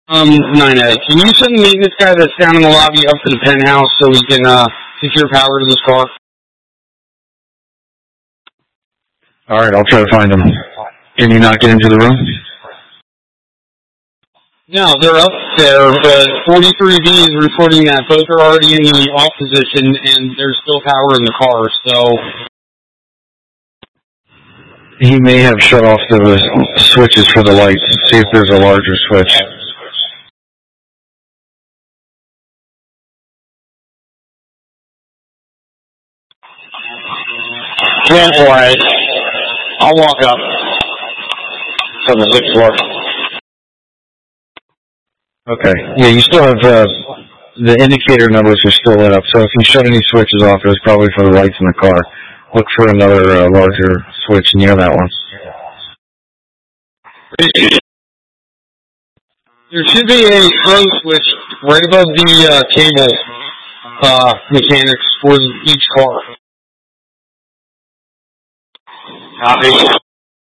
9A, can you send the maintenance guy that's down in the lobby up to the penthouse so we can, secure power to this car? Alright, I'll try to find him. Can you not get into the room? No, they're up there, but 43B is reporting that both are already in the off position and there's still power in the car, so... He may have shut off the switches for the lights. See if there's a larger switch. Don't worry. I'll walk up from the 6th floor. Okay. Yeah, you still have, the indicator numbers are still lit up, so if you shut any switches off, it was probably for the lights in the car. Look for another larger switch near that one. There should be a throw switch right above the cable mechanics for each car. Copy.